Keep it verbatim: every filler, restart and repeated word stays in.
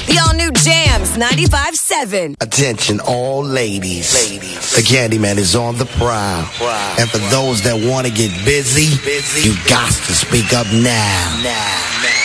The all-new Jams ninety-five seven. Attention all ladies. ladies. The Candyman is on the prowl. Wow. And for those that want to get busy, busy, you got to speak up now. Now. now.